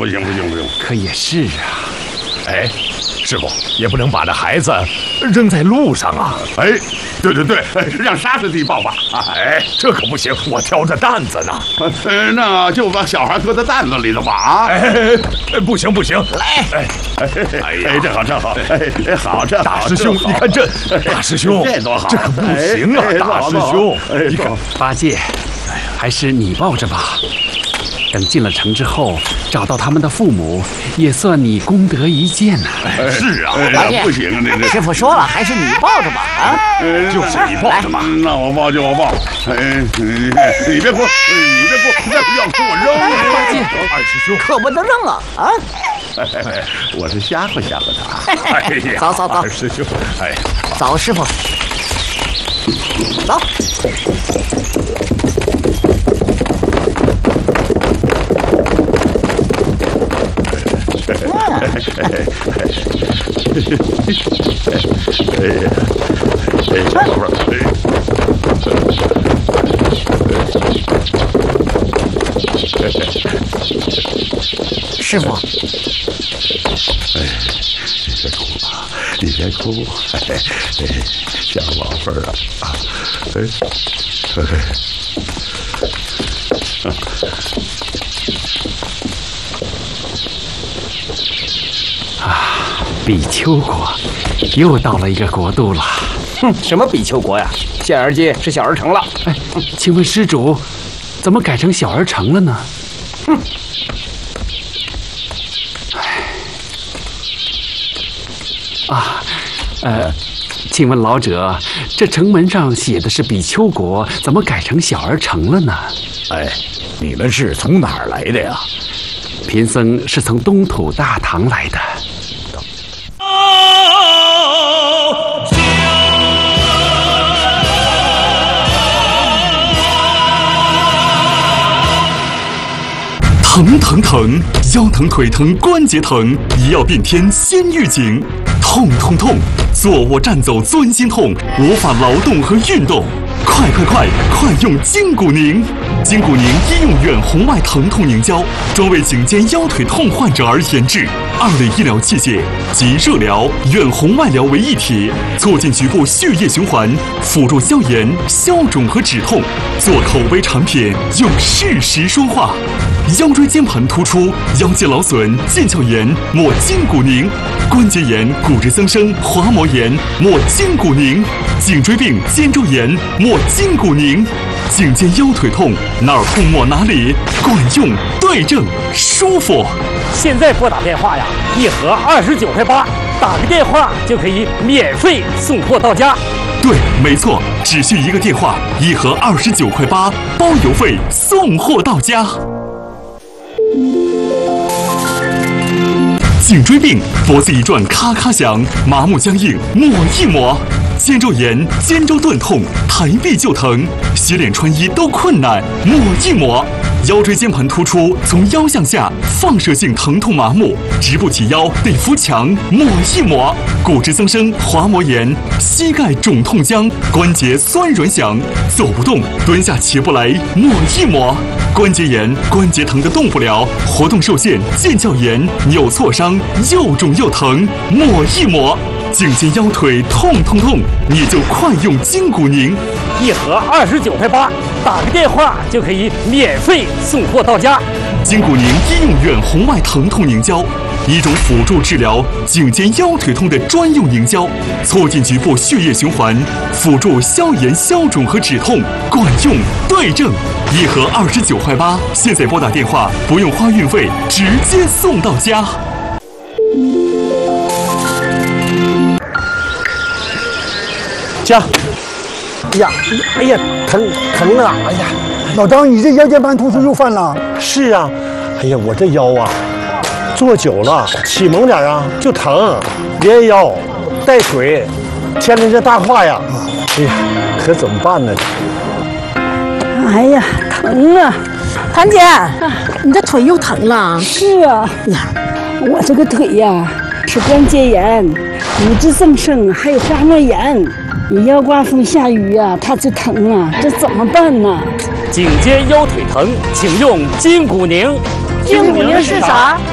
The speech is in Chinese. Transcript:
不行。 可也是啊， 哎，师傅也不能把这孩子扔在路上啊！ 哎，对，让沙师弟抱吧。 哎，这可不行，我挑着担子呢。 那就把小孩搁在担子里头吧。啊！ 哎，不行， 来！ 哎，正好。哎，好，这大师兄，你看这，大师兄， 这多好！ 这可不行啊，大师兄，你看， 八戒，还是你抱着吧。等进了城之后，找到他们的父母，也算你功德一件呐。 是啊，不行， 师傅说了，还是你抱着吧。啊， 就是你抱着吧。 那我抱就我抱。你别哭，要给我扔！ 八戒， 二师兄可不能扔啊！啊！ 我是吓唬他。 哎呀， 走， 二师兄，哎， 走，师傅，走。师傅， 你别哭，小宝贝儿啊！比丘国又到了一个国度了。 什么比丘国呀？现儿街是小儿城了。 哎，请问施主，怎么改成小儿城了呢？请问老者，这城门上写的是比丘国，怎么改成小儿城了呢？ 哎，你们是从哪儿来的呀？ 贫僧是从东土大唐来的。 疼疼疼，腰疼腿疼关节疼，医药变天先预警。痛痛痛，坐卧站走钻心痛，无法劳动和运动。快用筋骨宁！筋骨宁医用院红外疼痛凝胶，专为颈肩腰腿痛患者而研制，2类医疗器械集热疗、远红外疗为一体，促进局部血液循环，辅助消炎、消肿和止痛。做口碑产品，用事实说话。腰椎间盘突出、腰间劳损、腱鞘炎，抹筋骨宁；关节炎、骨质增生、滑膜炎，抹筋骨宁；颈椎病、肩周炎，抹筋骨宁；颈肩腰腿痛，哪儿痛抹哪里，管用、对症、舒服。 现在拨打电话呀，1盒29块8，打个电话就可以免费送货到家。 对，没错，只需一个电话，1盒29块8，包邮费，送货到家。颈椎病，脖子一转咔咔响，麻木僵硬，抹一抹；肩周炎、肩周钝痛，抬臂就疼，洗脸穿衣都困难，抹一抹；腰椎间盘突出，从腰向下，放射性疼痛麻木，直不起腰，得扶墙，抹一抹；骨质增生、滑膜炎，膝盖肿痛僵，关节酸软响，走不动，蹲下起不来，抹一抹；关节炎、关节疼得动不了，活动受限，腱鞘炎、扭挫伤，又肿又疼，抹一抹；颈肩腰腿痛，你就快用筋骨宁 ，1盒29块8，打个电话就可以免费送货到家。 筋骨宁医用院红外疼痛凝胶，一种辅助治疗颈肩腰腿痛的专用凝胶，促进局部血液循环，辅助消炎、消肿和止痛，管用、对症。1盒29块8，现在拨打电话不用花运费，直接送到家。 行，哎呀，疼啊！哎呀， 老张，你这腰间盘突出又犯了？ 是啊，哎呀，我这腰啊，坐久了起猛点啊就疼，连腰带腿，牵连着大胯呀。哎呀，可怎么办呢？ 哎呀，疼啊！谭姐，你这腿又疼了？是啊，呀，我这个腿呀是关节炎、骨质增生，还有滑膜炎。你要刮风下雨呀，它就疼啊，这怎么办呢？ 颈肩腰腿疼，请用筋骨宁。 筋骨宁是啥？